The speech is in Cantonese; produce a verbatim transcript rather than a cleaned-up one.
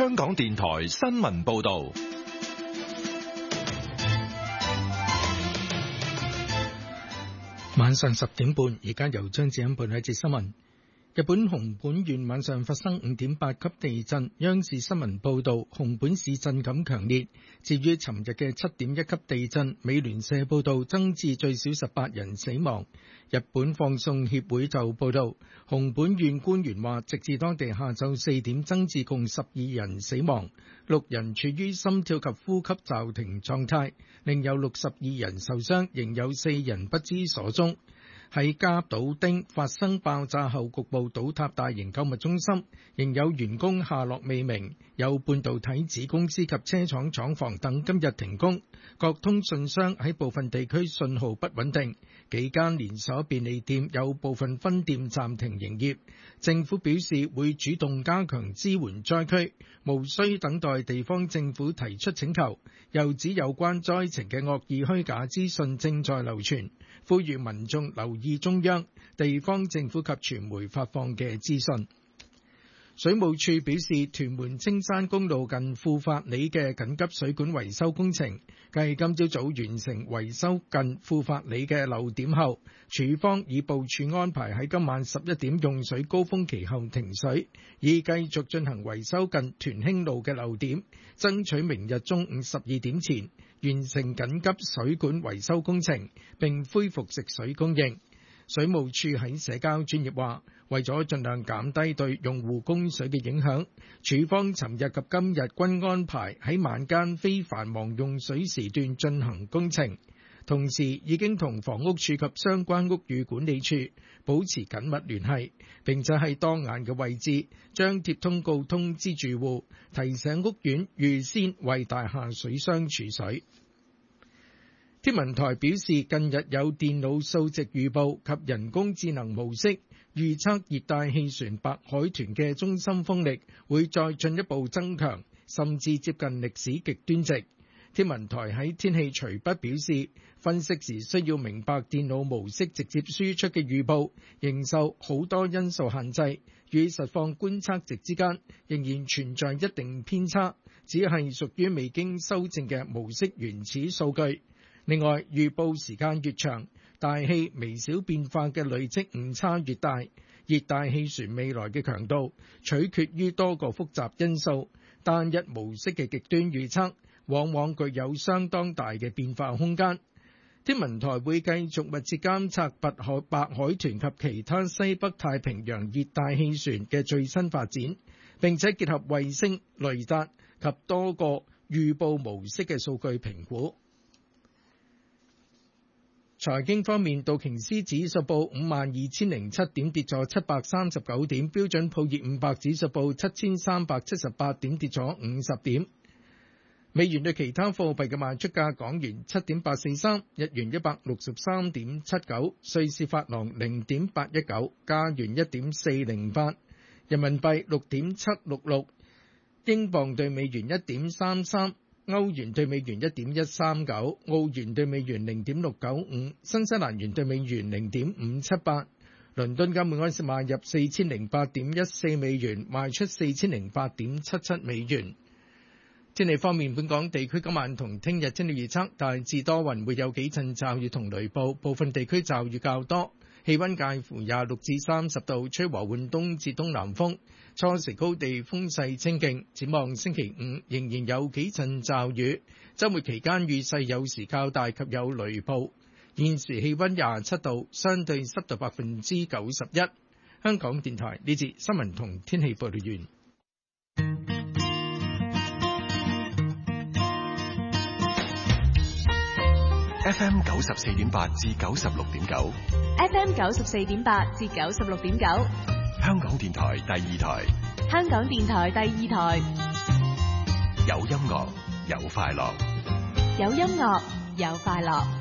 香港電台新聞報道。 晚上十點半，而家由張子欣報一節新聞。日本熊本縣晚上發生五點八級地震，央視新聞報道，熊本市震感強烈。至於尋日嘅七點一級地震，美聯社報道增至最少十八人死亡。日本放送協會就報道，熊本縣官員話，直至當地下晝四點，增至共十二人死亡，六人處於心跳及呼吸驟停狀態，另有六十二人受傷，仍有四人不知所蹤。喺加島町發生爆炸後局部倒塌大型購物中心，仍有員工下落未明，有半導體子公司及車廠廠房等今日停工，各通訊商喺部分地區信號不穩定，幾間連鎖便利店有部分分店暫停營業。政府表示會主動加強支援災區，無需等待地方政府提出請求，又指有關災情嘅惡意虛假資訊正在流傳，呼籲民眾留意中央、地方政府及傳媒發放嘅資訊。水務署表示，屯門青山公路近富發里嘅緊急水管維修工程，繼今朝早完成維修近富發里嘅漏點後，署方已部署安排喺今晚十一點用水高峰期後停水，以繼續進行維修近屯興路嘅漏點，爭取明日中午十二點前完成緊急水管維修工程，並恢復食水供應。水務署喺社交專頁話，為咗盡量減低對用戶供水嘅影響，署方尋日及今日均安排喺晚間非繁忙用水時段進行工程，同時已經同房屋署及相關屋宇管理處保持緊密聯繫，並且喺當眼嘅位置張貼通告通知住戶，提醒屋苑預先為大廈水箱儲水。天文台表示，近日有電腦數值預報及人工智能模式預測熱帶氣旋白海豚嘅中心風力會再進一步增強，甚至接近歷史極端值。天文台喺天氣隨筆表示，分析時需要明白電腦模式直接輸出嘅預報仍受好多因素限制，與實況觀測值之間仍然存在一定偏差，只係屬於未經修正嘅模式原始數據。另外，預報時間越長，大氣微小變化嘅累積誤差越大，熱帶氣旋未來嘅強度取決於多個複雜因素，單一模式嘅極端預測往往具有相當大嘅變化空間。天文台會繼續密切監測白海白海豚及其他西北太平洋熱帶氣旋嘅最新發展，並且結合衛星、雷達及多個預報模式嘅數據評估。財經方面，道瓊斯指數報五萬二千零七點，跌咗七百三十九點；標準普爾五百指數報七千三百七十八點，跌咗五十點。美元對其他貨幣嘅賣出價：港元七點八四三，日元一百六十三點七九，瑞士法郎零點八一九，加元一點四零八，人民幣六點七六六，英鎊對美元一點三三。歐元對美元一點一三九，澳元對美元零點六九五，新西蘭元對美元零點五七八。倫敦金每盎司買入四千零八點一四美元，賣出四千零八點七七美元。天氣方面，本港地區今晚同聽日天氣預測大致多雲，會有幾陣驟雨同雷暴，部分地區驟雨較多。氣溫介乎廿六至三十度，吹和緩東至東南風，初時高地風勢清勁。展望星期五仍然有幾陣驟雨，週末期間雨勢有時較大及有雷暴。現時氣溫廿七度，相對濕度百分之九十一。香港電台呢節新聞同天氣報道完。 F M 九十四點八至九十六點九 ，F M 九十四點八至九十六點九， 香港電台第二台， 香港電台第二台， 有音樂有快樂， 有音樂有快樂。